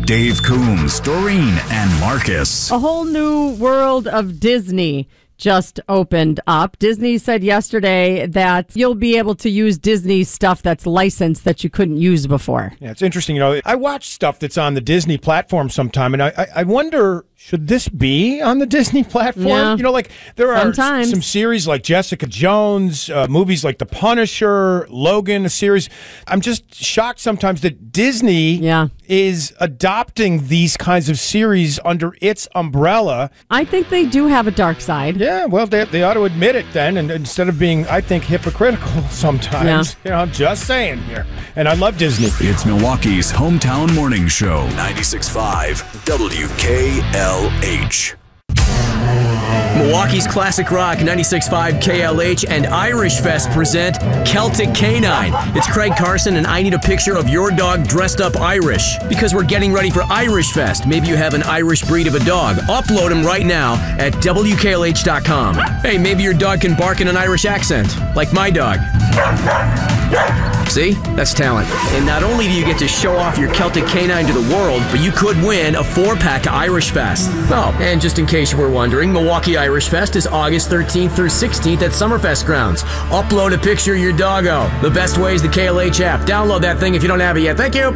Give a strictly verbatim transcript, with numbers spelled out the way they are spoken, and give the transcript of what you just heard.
Dave Coombs, Doreen, and Marcus. A whole new world of Disney just opened up. Disney said yesterday that you'll be able to use Disney stuff that's licensed that you couldn't use before. Yeah, it's interesting. You know, I watch stuff that's on the Disney platform sometime, and I, I, I wonder, should this be on the Disney platform? Yeah. You know, like there are Sometimes. some series like Jessica Jones, uh, movies like The Punisher, Logan, a series. I'm just shocked sometimes that Disney Yeah. is adopting these kinds of series under its umbrella. I think they do have a dark side. Yeah, well, they, they ought to admit it then, and instead of being, I think, hypocritical sometimes. Yeah. You know, I'm just saying here. And I love Disney. It's Milwaukee's hometown morning show, ninety-six point five W K L H. Milwaukee's Classic Rock ninety-six point five K L H and Irish Fest present Celtic Canine. It's Craig Carson, and I need a picture of your dog dressed up Irish because we're getting ready for Irish Fest. Maybe you have an Irish breed of a dog. Upload them right now at W K L H dot com. Hey, maybe your dog can bark in an Irish accent, like my dog. See? That's talent. And not only do you get to show off your Celtic Canine to the world, but you could win a four-pack to Irish Fest. Oh, and just in case you were wondering, Milwaukee Irish Fest is August thirteenth through sixteenth at Summerfest grounds. Upload a picture of your doggo. The best way is the K L H app. Download that thing if you don't have it yet. Thank you.